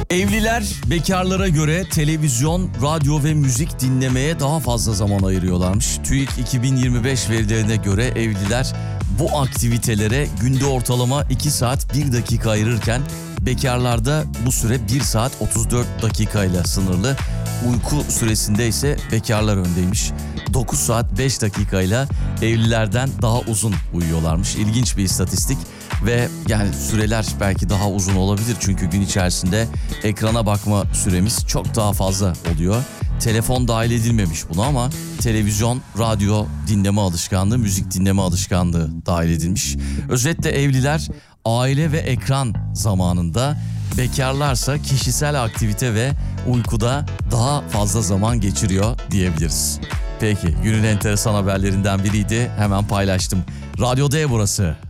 Evliler bekarlara göre televizyon, radyo ve müzik dinlemeye daha fazla zaman ayırıyorlarmış. TÜİK 2025 verilerine göre evliler bu aktivitelere günde ortalama 2 saat 1 dakika ayırırken bekarlarda bu süre 1 saat 34 dakikayla sınırlı. Uyku süresinde ise bekarlar öndeymiş. 9 saat 5 dakikayla evlilerden daha uzun uyuyorlarmış. İlginç bir istatistik ve yani süreler belki daha uzun olabilir çünkü gün içerisinde ekrana bakma süremiz çok daha fazla oluyor. Telefon dahil edilmemiş buna ama televizyon, radyo dinleme alışkanlığı, müzik dinleme alışkanlığı dahil edilmiş. Özetle evliler aile ve ekran zamanında, bekarlarsa kişisel aktivite ve uykuda daha fazla zaman geçiriyor diyebiliriz. Peki, günün enteresan haberlerinden biriydi. Hemen paylaştım. Radyo D burası.